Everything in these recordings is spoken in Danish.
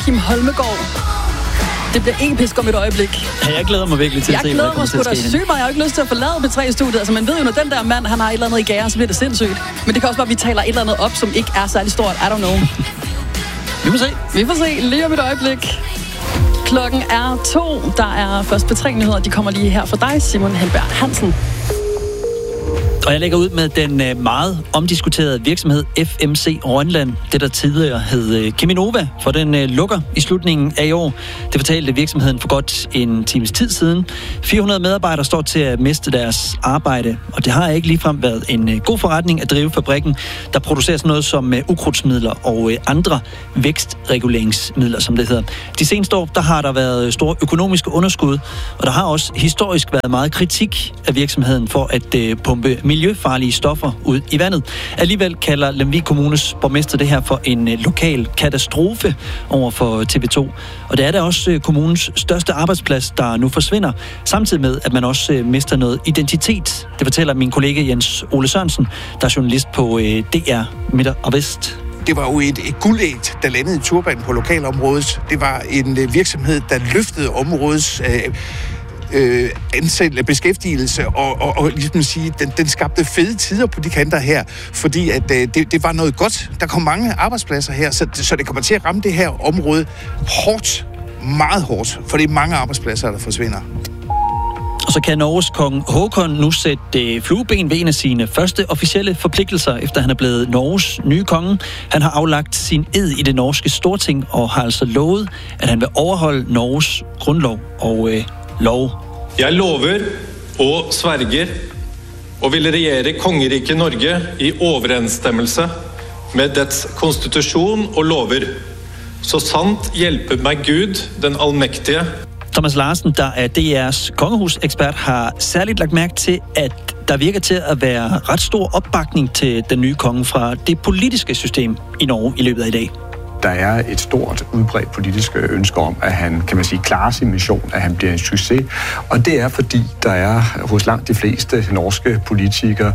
Kim Holmegaard. Det bliver episk om et øjeblik. Ja, jeg glæder mig virkelig til at se, hvad der kommer til at ske. Jeg glæder mig sgu da sygt meget. Jeg har ikke lyst til at forlade P3-studiet. Altså, man ved jo, når den der mand, han har et eller andet i gære, så bliver det sindssygt. Men det kan også være, at vi taler et eller andet op, som ikke er særlig stort. I don't know. Vi får se lige om et øjeblik. Klokken er 2. Der er først P3-nyheder. De kommer lige her for dig, Simon Helberg Hansen. Og jeg lægger ud med den meget omdiskuterede virksomhed FMC Rønland, det der tidligere hed Cheminova, for den lukker i slutningen af i år. Det fortalte virksomheden for godt en times tid siden. 400 medarbejdere står til at miste deres arbejde, og det har ikke ligefrem været en god forretning at drive fabrikken, der producerer sådan noget som ukrudtsmidler og andre vækstreguleringsmidler, som det hedder. De seneste år, der har der været store økonomiske underskud, og der har også historisk været meget kritik af virksomheden for at pumpe miljøfarlige stoffer ud i vandet. Alligevel kalder Lemvig Kommunes borgmester det her for en lokal katastrofe over for TV2. Og det er da også kommunens største arbejdsplads, der nu forsvinder, samtidig med, at man også mister noget identitet. Det fortæller min kollega Jens Ole Sørensen, der er journalist på DR Midt og Vest. Det var jo et guldæg, der landede i Turban på lokalområdet. Det var en virksomhed, der løftede områdets ansættelse, beskæftigelse og ligesom sige, den skabte fede tider på de kanter her, fordi at det var noget godt. Der kom mange arbejdspladser her, så det kommer til at ramme det her område hårdt, meget hårdt, for det er mange arbejdspladser, der forsvinder. Og så kan Norges kong Håkon nu sætte flueben ved en af sine første officielle forpligtelser, efter han er blevet Norges nye konge. Han har aflagt sin ed i det norske storting og har altså lovet, at han vil overholde Norges grundlov og lov. Jeg lover og sverger og vil regjere kongeriket Norge i overensstemmelse med dets konstitution og lover. Så sandt hjælpe mig Gud, den almægtige. Thomas Larsen, der er DR's kongehusekspert, har særligt lagt mærke til, at der virker til at være ret stor opbakning til den nye konge fra det politiske system i Norge i løbet af i dag. Der er et stort udbredt politisk ønske om, at han, kan man sige, klarer sin mission, at han bliver en succes. Og det er, fordi der er hos langt de fleste norske politikere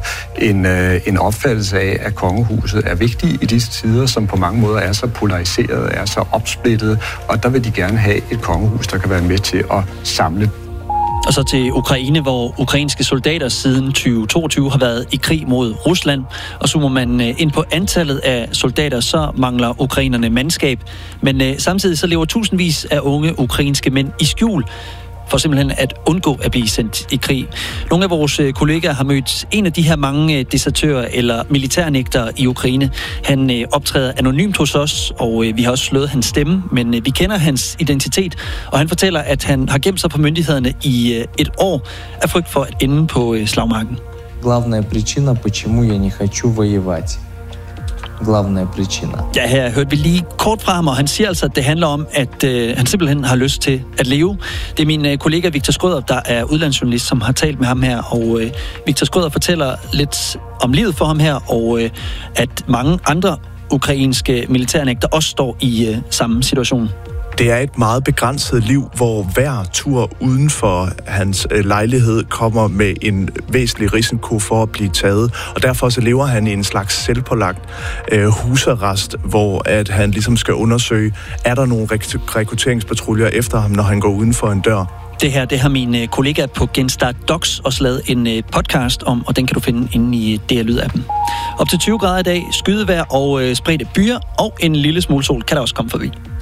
en opfattelse af, at kongehuset er vigtigt i disse tider, som på mange måder er så polariseret, er så opsplittet. Og der vil de gerne have et kongehus, der kan være med til at samle. Og så til Ukraine, hvor ukrainske soldater siden 2022 har været i krig mod Rusland. Og zoomer man ind på antallet af soldater, så mangler ukrainerne mandskab. Men samtidig så lever tusindvis af unge ukrainske mænd i skjul, for simpelthen at undgå at blive sendt i krig. Nogle af vores kollegaer har mødt en af de her mange desertører eller militærnægtere i Ukraine. Han optræder anonymt hos os, og vi har også slået hans stemme, men vi kender hans identitet, og han fortæller, at han har gemt sig på myndighederne i et år af frygt for at ende på slagmarken. Главная причина, почему я не хочу воевать. Главная причина. Ja, her hørte vi lige kort fra ham, og han siger altså, at det handler om, at han simpelthen har lyst til at leve. Det er min kollega Victor Skrøder, der er udlandsjournalist, som har talt med ham her, og Victor Skrøder fortæller lidt om livet for ham her, og at mange andre ukrainske militærnægter også står i samme situation. Det er et meget begrænset liv, hvor hver tur uden for hans lejlighed kommer med en væsentlig risiko for at blive taget. Og derfor så lever han i en slags selvpålagt husarrest, hvor at han ligesom skal undersøge, er der nogle rekrutteringspatruljer efter ham, når han går uden for en dør. Det har min kollega på Genstart Docs også lavet en podcast om, og den kan du finde inde i DR Lyd-appen. Op til 20 grader i dag, skydevejr og spredte byer, og en lille smule sol kan der også komme forbi.